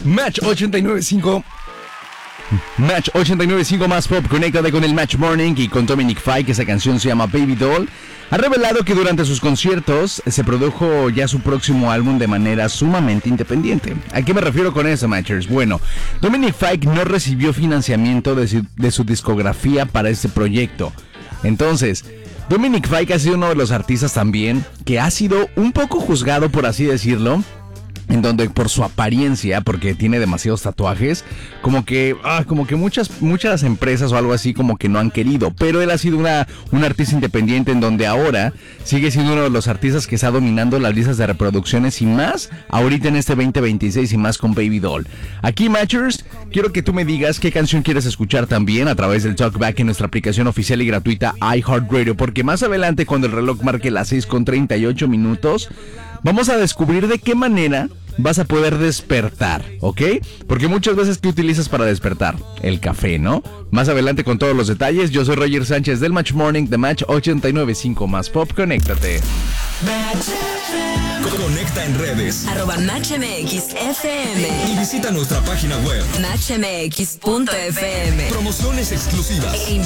Match 89.5. Match 89.5 más pop, conéctate con el Match Morning y con Dominic Fike. Esa canción se llama Baby Doll. Ha revelado que durante sus conciertos se produjo ya su próximo álbum de manera sumamente independiente. ¿A qué me refiero con eso, Matchers? Bueno, Dominic Fike no recibió financiamiento de su discografía para este proyecto. Entonces, Dominic Fike ha sido uno de los artistas también que ha sido un poco juzgado, por así decirlo, en donde por su apariencia, porque tiene demasiados tatuajes, como que muchas empresas o algo así como que no han querido, pero él ha sido un artista independiente en donde ahora sigue siendo uno de los artistas que está dominando las listas de reproducciones y más ahorita en este 2026 y más con Baby Doll. Aquí, Matchers, quiero que tú me digas qué canción quieres escuchar también a través del Talkback en nuestra aplicación oficial y gratuita iHeartRadio, porque más adelante, cuando el reloj marque las 6:38, vamos a descubrir de qué manera vas a poder despertar, ¿ok? Porque muchas veces, ¿qué utilizas para despertar? El café, ¿no? Más adelante con todos los detalles. Yo soy Roger Sánchez del Match Morning de Match 89.5 más pop. Conéctate. Conecta en redes @MatchMXFM y visita nuestra página web MatchMX.fm. Promociones exclusivas.